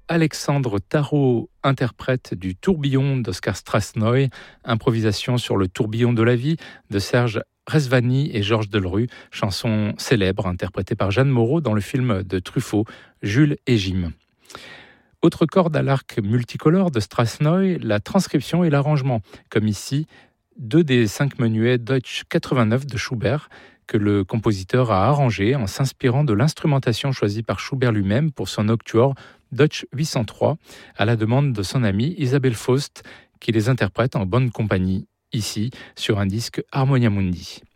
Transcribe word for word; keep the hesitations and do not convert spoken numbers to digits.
Alexandre Tarot interprète du tourbillon d'Oskar Strasnoy, improvisation sur le tourbillon de la vie de Serge Rezvani et Georges Delerue, chanson célèbre interprétée par Jeanne Moreau dans le film de Truffaut, Jules et Jim. Autre corde à l'arc multicolore de Strasnoy, la transcription et l'arrangement, comme ici, deux des cinq menuets Deutsch quatre-vingt-neuf de Schubert, que le compositeur a arrangé en s'inspirant de l'instrumentation choisie par Schubert lui-même pour son octuor Deutsch huit cent trois, à la demande de son amie Isabelle Faust, qui les interprète en bonne compagnie, ici, sur un disque Harmonia Mundi.